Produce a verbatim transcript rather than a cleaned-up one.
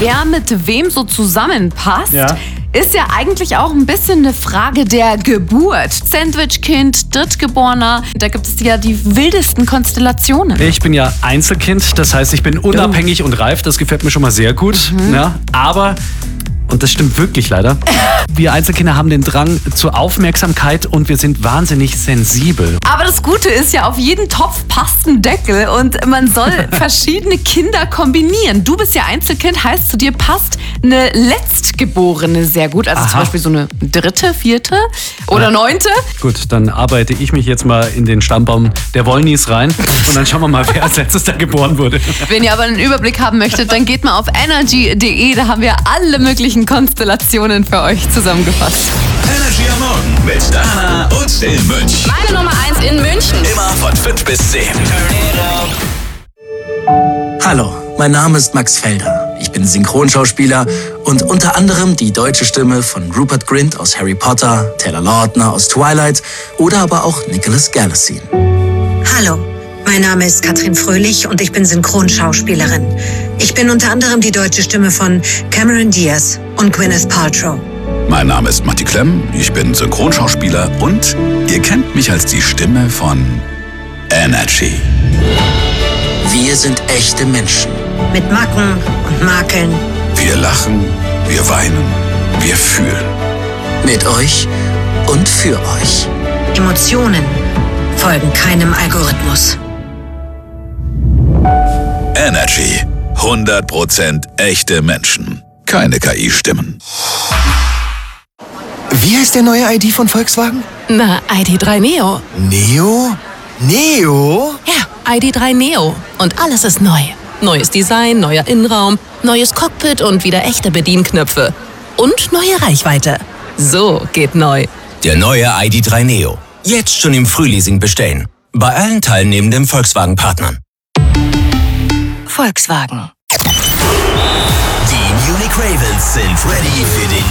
wer mit wem so zusammenpasst, Ja. ist ja eigentlich auch ein bisschen eine Frage der Geburt. Sandwich-Kind, Drittgeborener, da gibt es ja die wildesten Konstellationen. Ich bin ja Einzelkind, das heißt, ich bin unabhängig und reif. Das gefällt mir schon mal sehr gut. Mhm. Ja, aber, und das stimmt wirklich leider, wir Einzelkinder haben den Drang zur Aufmerksamkeit und wir sind wahnsinnig sensibel. Aber das Gute ist ja, auf jeden Topf passt ein Deckel und man soll verschiedene Kinder kombinieren. Du bist ja Einzelkind, heißt zu dir passt eine Letztgeborene sehr gut. Also Aha. zum Beispiel so eine dritte, vierte oder Ja. neunte. Gut, dann arbeite ich mich jetzt mal in den Stammbaum der Wollnies rein und dann schauen wir mal, wer als letztes da geboren wurde. Wenn ihr aber einen Überblick haben möchtet, dann geht mal auf energy punkt de. Da haben wir alle möglichen Konstellationen für euch zusammengefasst. Energy am Morgen mit Dana und dem Mönch. Meine Nummer eins in München. Immer von fünf bis zehn. Hallo, mein Name ist Max Felder. Ich bin Synchronschauspieler und unter anderem die deutsche Stimme von Rupert Grint aus Harry Potter, Taylor Lautner aus Twilight oder aber auch Nicholas Galitzine. Hallo, mein Name ist Katrin Fröhlich und ich bin Synchronschauspielerin. Ich bin unter anderem die deutsche Stimme von Cameron Diaz und Gwyneth Paltrow. Mein Name ist Matti Klemm, ich bin Synchronschauspieler und ihr kennt mich als die Stimme von Energy. Wir sind echte Menschen. Mit Macken und Makeln. Wir lachen, wir weinen, wir fühlen. Mit euch und für euch. Emotionen folgen keinem Algorithmus. Energy. hundert Prozent echte Menschen. Keine K I-Stimmen. Wie heißt der neue I D von Volkswagen? Na, I D drei Neo. Neo? Neo? Ja, I D drei Neo. Und alles ist neu. Neues Design, neuer Innenraum, neues Cockpit und wieder echte Bedienknöpfe. Und neue Reichweite. So geht neu. Der neue I D drei Neo. Jetzt schon im Frühleasing bestellen. Bei allen teilnehmenden Volkswagen-Partnern. Volkswagen. Die Munich Ravens sind ready für den